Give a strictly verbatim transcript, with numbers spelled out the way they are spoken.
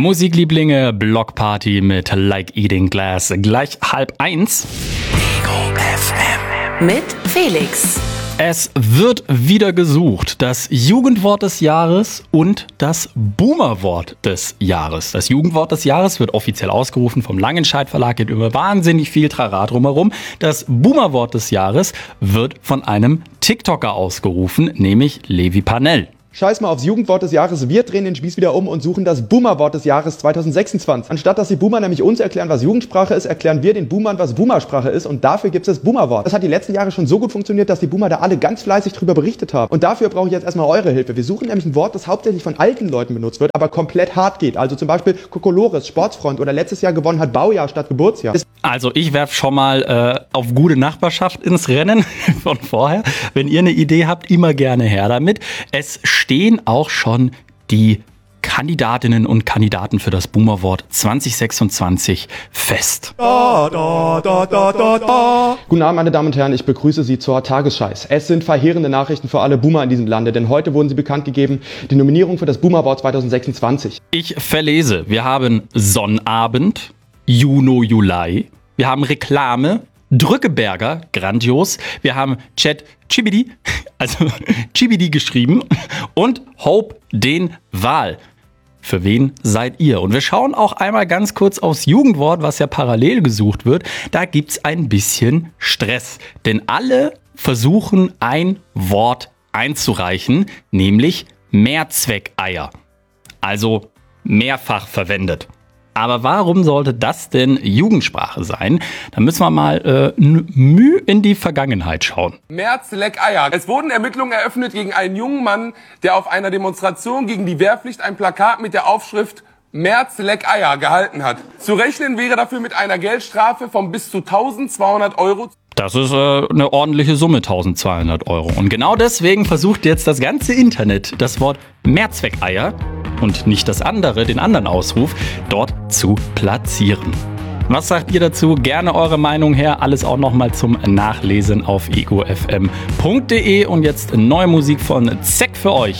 Musiklieblinge, Blockparty mit Like Eating Glass, gleich halb eins. Ego F M. Mit Felix. Es wird wieder gesucht, das Jugendwort des Jahres und das Boomerwort des Jahres. Das Jugendwort des Jahres wird offiziell ausgerufen vom Langenscheidt Verlag, geht über wahnsinnig viel Trara drumherum. Das Boomerwort des Jahres wird von einem TikToker ausgerufen, nämlich Levi Panell. Scheiß mal aufs Jugendwort des Jahres, wir drehen den Spieß wieder um und suchen das Boomerwort des Jahres zwanzig sechsundzwanzig. Anstatt dass die Boomer nämlich uns erklären, was Jugendsprache ist, erklären wir den Boomern, was Boomersprache ist, und dafür gibt es das Boomerwort. Das hat die letzten Jahre schon so gut funktioniert, dass die Boomer da alle ganz fleißig drüber berichtet haben. Und dafür brauche ich jetzt erstmal eure Hilfe. Wir suchen nämlich ein Wort, das hauptsächlich von alten Leuten benutzt wird, aber komplett hart geht. Also zum Beispiel Kokolores, Sportsfreund, oder letztes Jahr gewonnen hat Baujahr statt Geburtsjahr. Das Also ich werfe schon mal äh, auf gute Nachbarschaft ins Rennen von vorher. Wenn ihr eine Idee habt, immer gerne her damit. Es stehen auch schon die Kandidatinnen und Kandidaten für das Boomerwort zwanzig sechsundzwanzig fest. Da, da, da, da, da, da. Guten Abend, meine Damen und Herren, ich begrüße Sie zur Tagesscheiß. Es sind verheerende Nachrichten für alle Boomer in diesem Lande, denn heute wurden sie bekannt gegeben, die Nominierung für das Boomerwort zwanzig sechsundzwanzig. Ich verlese, wir haben Sonnabend, Juno, Juli, wir haben Reklame, Drückeberger, grandios, wir haben Chat Chibidi, also Chibidi geschrieben, und Hope den Wal. Für wen seid ihr? Und wir schauen auch einmal ganz kurz aufs Jugendwort, was ja parallel gesucht wird. Da gibt's ein bisschen Stress, denn alle versuchen ein Wort einzureichen, nämlich Mehrzweckeier, also mehrfach verwendet. Aber warum sollte das denn Jugendsprache sein? Da müssen wir mal äh, Mühe in die Vergangenheit schauen. Mehrzweckeier. Es wurden Ermittlungen eröffnet gegen einen jungen Mann, der auf einer Demonstration gegen die Wehrpflicht ein Plakat mit der Aufschrift Mehrzweckeier gehalten hat. Zu rechnen wäre dafür mit einer Geldstrafe von bis zu eintausendzweihundert Euro. Das ist äh, eine ordentliche Summe, eintausendzweihundert Euro. Und genau deswegen versucht jetzt das ganze Internet das Wort Mehrzweckeier und nicht das andere, den anderen Ausruf, dort zu platzieren. Was sagt ihr dazu? Gerne eure Meinung her. Alles auch nochmal zum Nachlesen auf ego f m punkt d e. Und jetzt neue Musik von Zeck für euch.